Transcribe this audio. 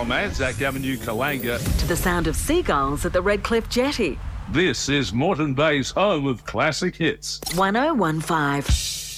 from Anzac Avenue, Kalanga, to the sound of seagulls at the Redcliffe Jetty. this is Moreton Bay's home of classic hits. 1015.